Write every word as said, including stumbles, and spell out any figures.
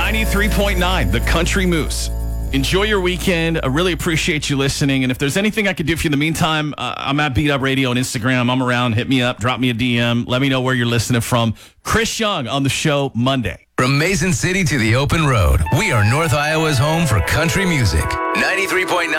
ninety-three point nine, The Country Moose. Enjoy your weekend. I really appreciate you listening. And if there's anything I could do for you in the meantime, uh, I'm at Beat Up Radio on Instagram. I'm around. Hit me up. Drop me a D M. Let me know where you're listening from. Chris Young on the show Monday. From Mason City to the open road, we are North Iowa's home for country music. ninety-three point nine